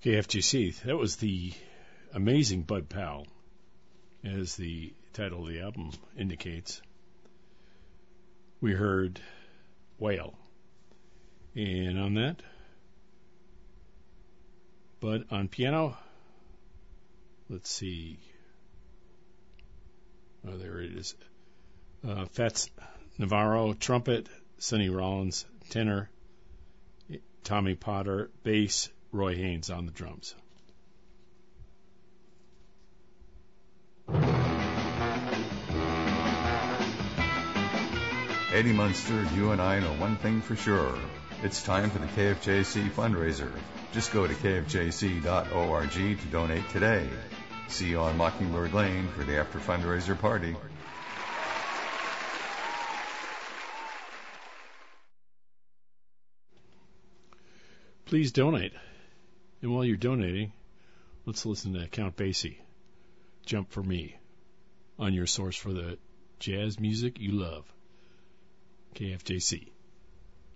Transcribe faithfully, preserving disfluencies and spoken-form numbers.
K F J C. That was the amazing Bud Powell, as the title of the album indicates. We heard Whale. And on that, Bud on piano. Let's see. Oh, there it is. Uh, Fats Navarro, trumpet. Sonny Rollins, tenor. Tommy Potter, bass. Roy Haynes on the drums. Eddie Munster, you and I know one thing for sure. It's time for the K F J C fundraiser. Just go to k f j c dot org to donate today. See you on Mockingbird Lane for the after fundraiser party. Please donate. And while you're donating, let's listen to Count Basie, Jump for Me, on your source for the jazz music you love, K F J C.